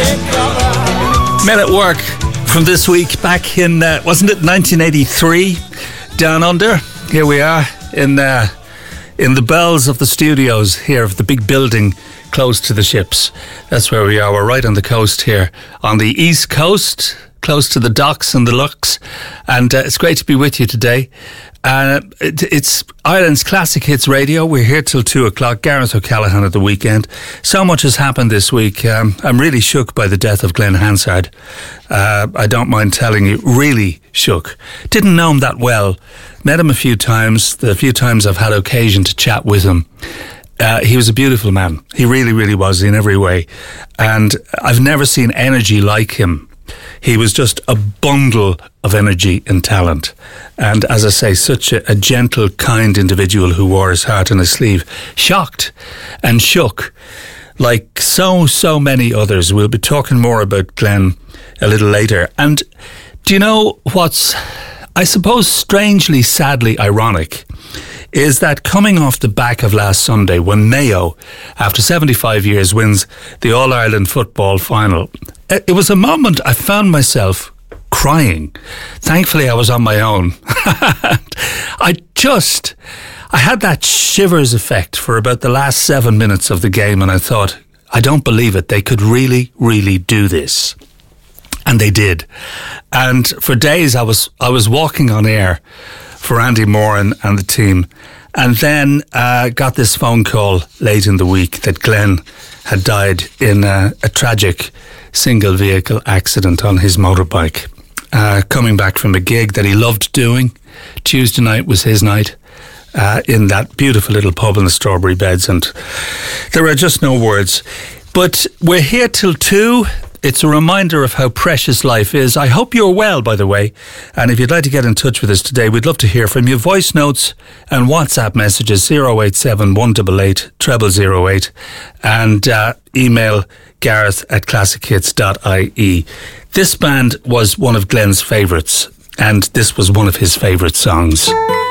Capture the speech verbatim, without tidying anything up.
Men at Work from this week back in, uh, wasn't it nineteen eighty-three? Down under. Here we are in uh, in the bells of the studios here of the big building close to the ships. That's where we are. We're right on the coast here, on the east coast, close to the docks and the looks. And uh, it's great to be with you today. Uh, it, it's Ireland's Classic Hits Radio. We're here till two o'clock. Gareth O'Callaghan at the weekend. So much has happened this week. Um, I'm really shook by the death of Glenn Hansard. Uh, I don't mind telling you, really shook. Didn't know him that well. Met him a few times. The few times I've had occasion to chat with him. Uh, he was a beautiful man. He really, really was in every way. And I've never seen energy like him. He was just a bundle of energy and talent. And as I say, such a, a gentle, kind individual who wore his heart on his sleeve. Shocked and shook like so, so many others. We'll be talking more about Glenn a little later. And do you know what's, I suppose, strangely, sadly ironic is that coming off the back of last Sunday when Mayo, after seventy-five years, wins the All-Ireland football final, it was a moment I found myself crying. Thankfully, I was on my own. I just, I had that shivers effect for about the last seven minutes of the game, and I thought, I don't believe it. They could really, really do this. And they did. And for days, I was I was walking on air for Andy Moran and the team, and then uh, got this phone call late in the week that Glenn had died in a, a tragic single vehicle accident on his motorbike, uh, coming back from a gig that he loved doing. Tuesday night was his night uh, in that beautiful little pub in the Strawberry Beds, and there are just no words. But we're here till two. It's a reminder of how precious life is. I hope you're well, by the way. And if you'd like to get in touch with us today, we'd love to hear from you. Voice notes and WhatsApp messages zero eight seven, one eight eight, zero zero zero eight and uh, email gareth at classic hits dot I E. This band was one of Glenn's favourites, and this was one of his favourite songs.